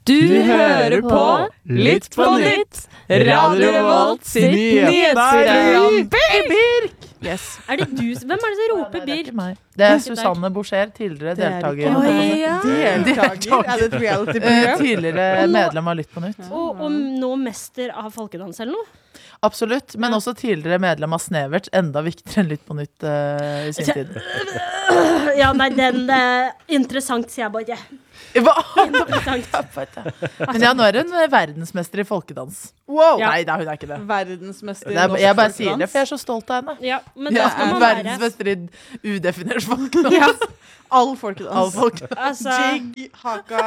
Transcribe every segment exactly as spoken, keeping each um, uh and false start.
Du hører på Litt på nytt, Radio Revolt sin nyhetsprogram. Birk! Yes. Er det du? Hvem er det som roper Birk? Det er Susanne Boucher, tidligere deltaker. Oi, ja. Deltaker? Er det et reality-program? Tidligere medlem av Litt på nytt. Og, og nå mester av folkedans eller noe? Absolutt, men også tidligere medlem av Snevert, enda viktigere enn Litt på nytt uh, i sin tid. Ja, nei, den uh, interessant, sier jeg bare. Hva? Interessant. Men ja, nå er hun verdensmester i folkedans. Wow. Ja. Nei, da, hun er ikke det. Verdensmester i det er, norsk jeg bare folkedans. sier det, for jeg er så stolt av henne. Ja, men Jeg da skal er man være... verdensmester i udefinert folkedans. Ja. All folkedans. All folkedans. Altså, Jig, haka.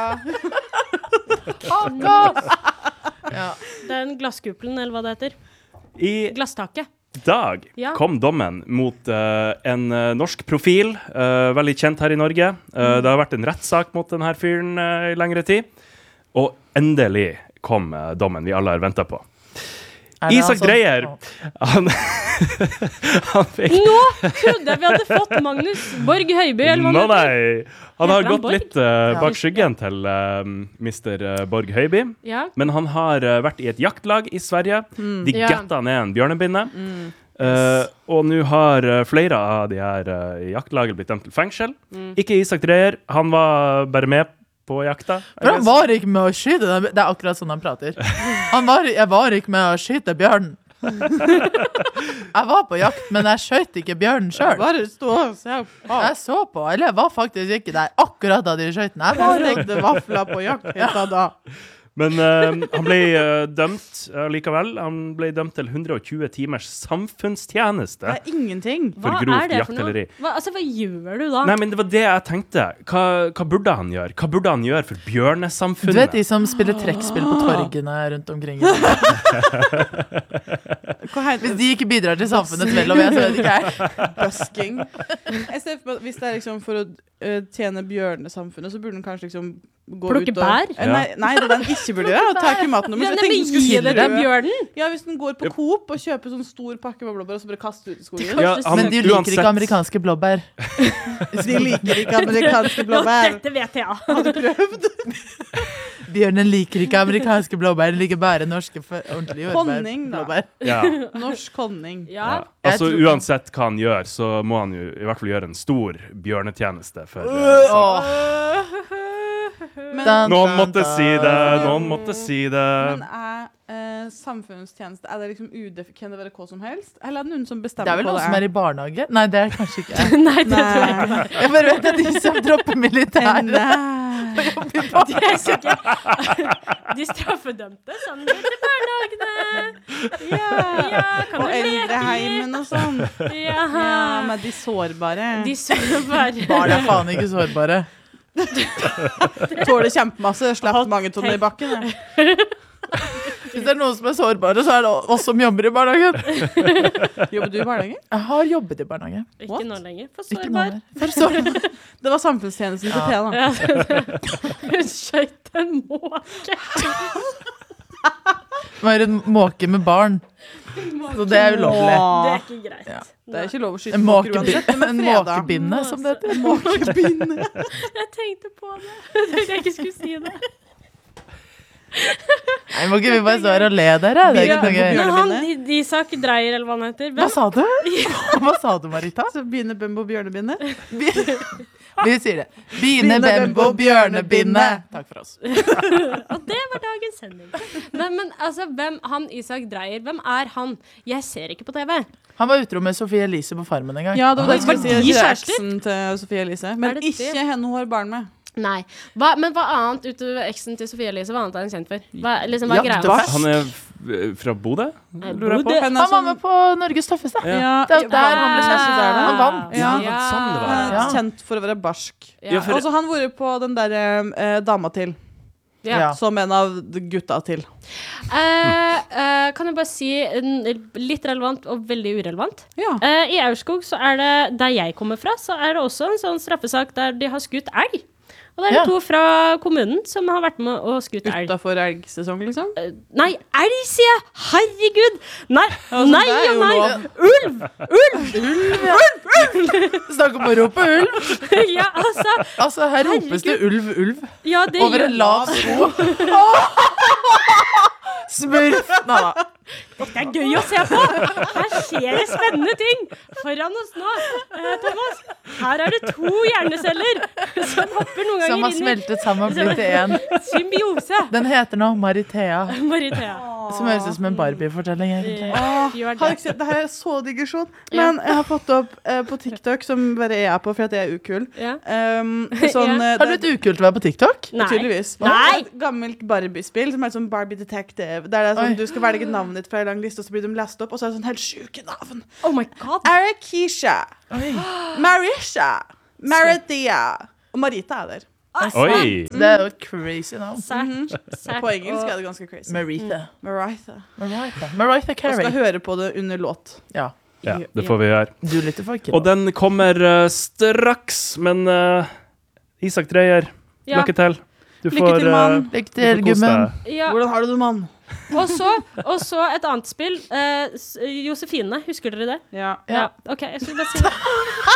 Ja. den glasskuppelen, eller hva det heter. I Glasstaket. dag Ja. kom dommen mot uh, en uh, norsk profil, uh, veldig kjent her i Norge. Uh, det har vært en rettssak mot denne fyren uh, i lengre tid. Og endelig kom uh, dommen vi alle har ventet på. Er det Isak altså- Dreyer, han, han fikk... Nå trodde jeg vi hadde fått Magnus Borg Høiby, eller hva Nå det heter. nei, han har Heter han gått Borg? litt uh, Ja. bak skyggen til uh, mister Borg Høiby. Ja. Men han har uh, vært i et jaktlag i Sverige. De Ja. getta ned en bjørnebinne. Uh, og nå har uh, flere av de her uh, i jaktlaget blitt dømt til fengsel. Ikke Isak Dreyer, han var bare med på jakta. For han var ikke med å skyte den. Det er akkurat sånn han prater. Han var, jeg var ikke med å skyte bjørnen. Jeg var på jakt, men jeg skjøt ikke bjørnen selv. Bare stå og se på. Jeg så på, eller jeg var faktisk ikke der akkurat da de skjøt den. Jeg var Jeg stekte vafler på jakt da. Men uh, han ble uh, dømt uh, likevel. Han ble dømt til hundre og tjue timers samfunnstjeneste Det er ingenting. for Hva grovt er det for noe? jakteleri. Hva, altså, hva gjør du da? Nei, men det var det jeg tenkte. Hva, hva burde han gjøre? Hva burde han gjøre for Du bjørnesamfunnet? vet de som spiller trekkspill på torgene rundt omkring. Hva heter Hvis de ikke bidrar til samfunnets vel og ve, så vet ikke jeg. busking? Jeg ser for meg at hvis det er liksom for å uh, tjene bjørnesamfunnet, så burde den kanskje liksom gå Plukke ut og... bær? Eh, Nei, nei, det den ikke burde gjøre, er å ta ikke maten Ja, nummer. nei, men gi det til bjørnen! Ja, hvis den går på Coop og kjøper sånn stor pakke med blåbær og så bare kaster ut i skogen. Ja, han, Men de liker uansett- ikke amerikanske blåbær. De liker ikke amerikanske Ja, blåbær. dette vet jeg. Har du prøvd? Bjørnen liker ikke amerikanske blåbær, den liker bare norske for, ordentlige jordbær. Honning, da. Blåbær. Ja. Norsk honning. Ja. Ja. Jeg Altså tror- Uansett hva han gjør, så må han jo i hvert fall gjøre en stor bjørnetjeneste. For, uh, Åh. Men, Dan, noen dan, måtte dan. si det, noen måtte si det. men er eh, samfunnstjeneste, er det liksom udef... Kan det være hva som helst? Eller er det noen som Det bestemmer er vel hva noen det som er? er i barnehage? Nei, det er kanskje ikke jeg. Nei, det tror jeg ikke. Nei. Jeg bare vet at de som dropper militæret Nei. jobber i barnehage. Det er sikkert de straffedømte sånn til barnehagene. Ja. Ja, kan Og du leke? eldreheimen og sånn. Ja. Ja, med de sårbare. De sover bare. Barn er faen ikke sårbare. Tåler kjempemasse, slapp mange tonner i bakken. Ja. Hvis det er noen som er sårbare, så er det oss som jobber i barnehagen. Jobber du i barnehage? Jeg har jobbet i barnehage. Ikke What? nå lenger. For Ikke sårbar. noe For sårbar. Det var samfunnstjenesten til Thea, da. Ja. Hun skjøt en måke. Det var en måke med barn. Så det er ulovlig. Det er ikke greit. Ja. Det er ikke lov å skyte En, måker måkebi uansett. men en fredag. måkebinne, som det heter. Måkebinne. Jeg tenkte på det. Jeg tenkte jeg ikke skulle si det. Nei, må ikke vi bare stå her og le der, da? Det er ikke noe gøy. Men han, Isak Dreyer, eller hva han heter. Hva Hvem? sa du? Hva sa du, Marita? Så Bine Bembo bjørnebinne. Vi, vi sier det. Bine, bembo, bjørnebinne. Takk for oss. Og det var dagens sending. Nei, men altså, hvem, han Isak Dreyer, hvem er han? Jeg ser ikke på T V. Han var utro med Sofie Elise på Farmen en gang. Ja, det var det jeg Var skulle si. de Ikke det kjærester? eksen til Sofie Elise. Men Er det ikke det? henne hun har barn med. Nei. Hva, men hva annet utover eksen til Sofie Elise, hva annet er hun kjent for? Hva, liksom, hva er greia? Jaktefest. Han er f- fra Bodø, lurer jeg på. Bodø? Henne Han var som- med på Norges tøffeste. Ja, Det er der han ble kjæreste der, da. Han vant. Ja. Ja, sånn det var. Han er Ja. kjent for å være barsk. Ja. Ja, for- Og så har han vært på den der eh, dama til, Ja. Ja. som en av de gutta til. Eh, eh, kan jeg bare si en, litt relevant og veldig urelevant. Ja. Eh, I Aurskog, så er det der jeg kommer fra, så er det også en sånn straffesak der de har skutt elg. Og det er Ja. to fra kommunen som har vært med og skutt elg. Utenfor elgsesong, liksom? Nei, elg, sier jeg! Herregud! Nei, Altså, nei det er og jo nei! lov. Ulv! Ulv! Snakk om å rope ulv. Ja, altså. Altså, her ropes det ulv, ulv. Ja, det Over gjør en lav sko. Smurf. Nei da. Det er gøy å se på! Her skjer det spennende ting foran oss nå. Eh, Thomas, her er det to hjerneceller som hopper noen Som har ganger inn smeltet sammen og blitt til én. i symbiose. Den heter nå Marithea. Marithea. Som høres ut som en Barbie-fortelling, egentlig. Åh, Gjør har det. ikke sett, det her er så digresjon. Men jeg har fått opp eh, på TikTok, som bare jeg er på for at jeg er ukul. Ja. Um, sånn, Ja. eh, Har du et ukult å være på TikTok? Nei. Tydeligvis. Nei. Et gammelt Barbie-spill som er sånn Barbie Detective. Der det er sånn, Oi. du skal velge navnet ditt fra en lang liste, og så blir de lest opp, og så er det sånn helt sjuke navn. Oh my god. Arakisha, Oi. Marisha, Marathea og Marita er der. Oi! Det er jo et crazy navn. Sært. Sært. På engelsk og- er det ganske crazy. Maritha. Maritha. Maritha. Maritha Og skal Carey. høre på det under låt. Ja, Ja, det får vi gjøre. du lytter for ikke. Og den kommer eh, straks, men eh, Isak Dreyer, Ja. lykke til. Du Lykke får, til, mann. eh, Lykke du til, får kose gummen. deg. Ja. Hvordan har du det, mann? Og så, og så et annet spill. Eh, S- Josefine, husker dere det? Ja. Ja. OK, jeg skulle bare si det.